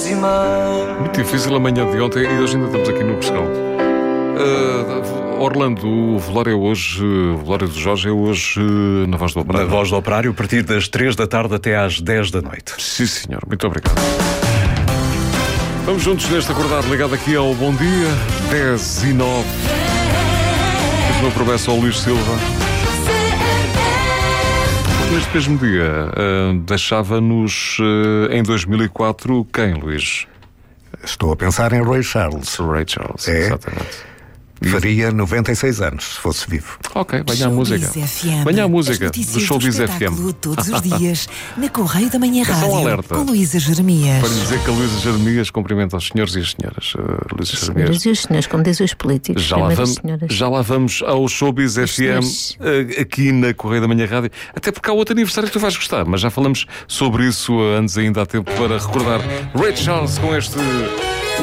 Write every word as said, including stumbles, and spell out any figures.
Muito difícil a manhã de ontem e hoje ainda estamos aqui no Pescão. Uh, Orlando, o velório é hoje, o velório do Jorge é hoje uh, na Voz do Operário. Na Voz do Operário, a partir das três da tarde até às dez da noite. Sim, senhor. Muito obrigado. Vamos juntos neste acordar ligado aqui ao Bom Dia, dez e nove. Fiz uma promessa ao Luís Silva. Neste mesmo dia, uh, deixava-nos uh, em dois mil e quatro quem, Luís? Estou a pensar em Ray Charles. Ray Charles, é. Exatamente. Faria noventa e seis anos, se fosse vivo. Ok, venha a música. Venha a música do Showbiz F M. Todos os dias, na Correio da Manhã Rádio, um alerta. com Luísa Jeremias. Para lhe dizer que a Luísa Jeremias cumprimenta os senhores e as senhoras. Uh, Luísa Os senhores e os senhores, como dizem os políticos. Já lá, vamos, já lá vamos ao Showbiz F M, uh, aqui na Correio da Manhã Rádio. Até porque há outro aniversário que tu vais gostar, mas já falamos sobre isso uh, antes ainda há tempo para recordar Ray Charles com este...